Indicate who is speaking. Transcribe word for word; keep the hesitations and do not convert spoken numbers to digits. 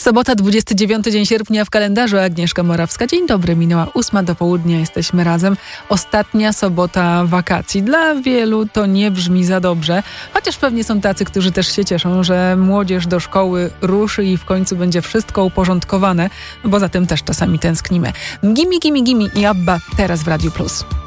Speaker 1: Sobota, dwudziesty dziewiąty dzień sierpnia w kalendarzu. Agnieszka Morawska. Dzień dobry, minęła ósma do południa, jesteśmy razem. Ostatnia sobota wakacji. Dla wielu to nie brzmi za dobrze, chociaż pewnie są tacy, którzy też się cieszą, że młodzież do szkoły ruszy i w końcu będzie wszystko uporządkowane, bo za tym też czasami tęsknimy. Gimi, gimi, gimi i Abba teraz w Radiu Plus.